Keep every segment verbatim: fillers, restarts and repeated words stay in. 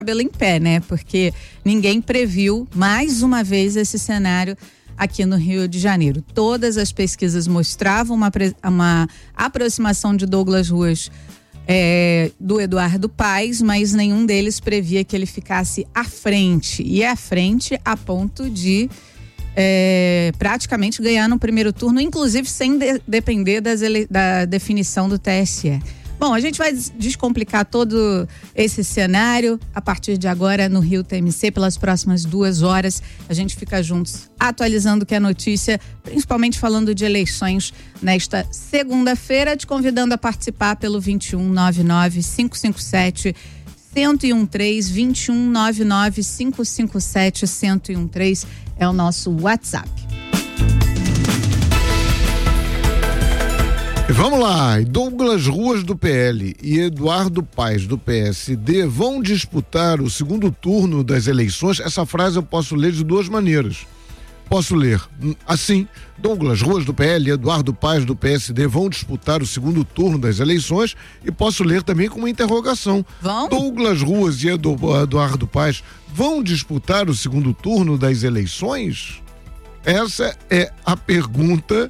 cabelo em pé, né? Porque ninguém previu mais uma vez esse cenário aqui no Rio de Janeiro. Todas as pesquisas mostravam uma, uma aproximação de Douglas Ruas é, do Eduardo Paes, mas nenhum deles previa que ele ficasse à frente. E à frente a ponto de é, praticamente ganhar no primeiro turno, inclusive sem de, depender das ele, da definição do T S E. Bom, a gente vai descomplicar todo esse cenário a partir de agora no Rio T M C pelas próximas duas horas. A gente fica juntos atualizando o que é notícia, principalmente falando de eleições nesta segunda-feira, te convidando a participar pelo vinte e um nove nove cinco cinco sete um zero um três, vinte e um nove nove cinco cinco sete um zero um três é o nosso WhatsApp. Vamos lá, Douglas Ruas do P L e Eduardo Paes do P S D vão disputar o segundo turno das eleições. Essa frase eu posso ler de duas maneiras. Posso ler assim: Douglas Ruas do P L e Eduardo Paes do P S D vão disputar o segundo turno das eleições, e posso ler também com uma interrogação. Vão? Douglas Ruas e Eduardo Paes vão disputar o segundo turno das eleições? Essa é a pergunta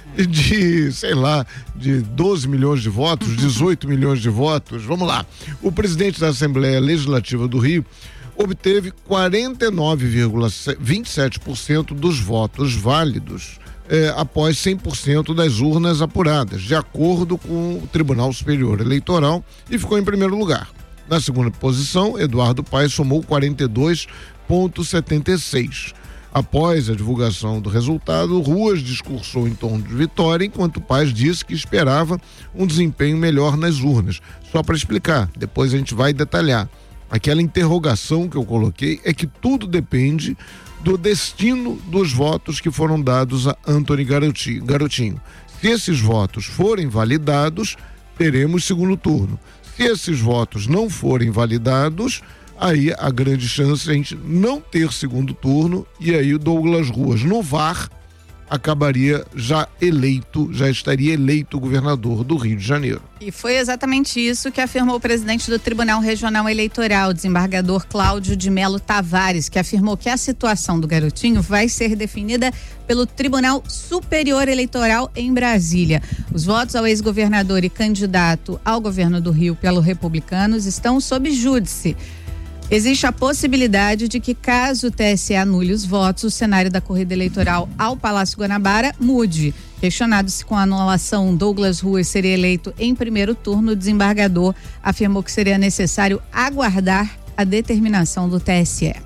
de, sei lá, de doze milhões de votos, dezoito milhões de votos. Vamos lá. O presidente da Assembleia Legislativa do Rio obteve quarenta e nove vírgula vinte e sete por cento dos votos válidos eh, após cem por cento das urnas apuradas, de acordo com o Tribunal Superior Eleitoral, e ficou em primeiro lugar. Na segunda posição, Eduardo Paes somou quarenta e dois vírgula setenta e seis. Após a divulgação do resultado, Ruas discursou em torno de vitória, enquanto Paes disse que esperava um desempenho melhor nas urnas. Só para explicar, depois a gente vai detalhar. Aquela interrogação que eu coloquei é que tudo depende do destino dos votos que foram dados a Antony Garotinho. Se esses votos forem validados, teremos segundo turno. Se esses votos não forem validados, aí a grande chance é a gente não ter segundo turno, e aí o Douglas Ruas no V A R acabaria já eleito, já estaria eleito governador do Rio de Janeiro. E foi exatamente isso que afirmou o presidente do Tribunal Regional Eleitoral, desembargador Cláudio de Melo Tavares, que afirmou que a situação do Garotinho vai ser definida pelo Tribunal Superior Eleitoral em Brasília. Os votos ao ex-governador e candidato ao governo do Rio pelo Republicanos estão sob júdice. Existe a possibilidade de que, caso o T S E anule os votos, o cenário da corrida eleitoral ao Palácio Guanabara mude. Questionado se com a anulação Douglas Ruas seria eleito em primeiro turno, o desembargador afirmou que seria necessário aguardar a determinação do T S E.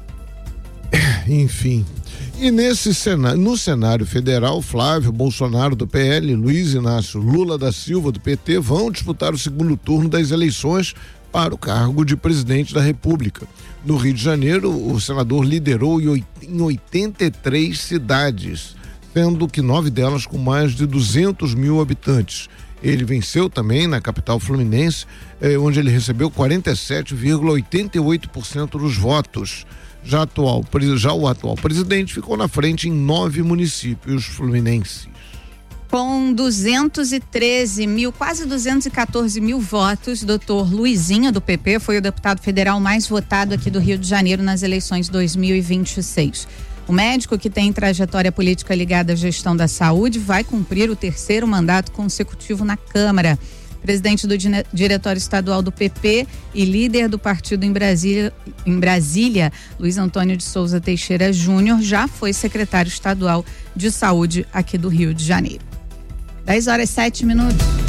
Enfim. E nesse cenário, no cenário federal, Flávio Bolsonaro do P L, Luiz Inácio Lula da Silva do P T vão disputar o segundo turno das eleições para o cargo de presidente da República. No Rio de Janeiro, o senador liderou em oitenta e três cidades, sendo que nove delas com mais de duzentos mil habitantes. Ele venceu também na capital fluminense, eh, onde ele recebeu quarenta e sete vírgula oitenta e oito por cento dos votos. Já, atual, já o atual presidente ficou na frente em nove municípios fluminenses. Com duzentos e treze mil, quase duzentos e quatorze mil votos, doutor Luizinho do P P foi o deputado federal mais votado aqui do Rio de Janeiro nas eleições dois mil e vinte e seis. O médico, que tem trajetória política ligada à gestão da saúde, vai cumprir o terceiro mandato consecutivo na Câmara. Presidente do Diretório Estadual do P P e líder do partido em Brasília, em Brasília, Luiz Antônio de Souza Teixeira Júnior, já foi secretário estadual de saúde aqui do Rio de Janeiro. dez horas e sete minutos.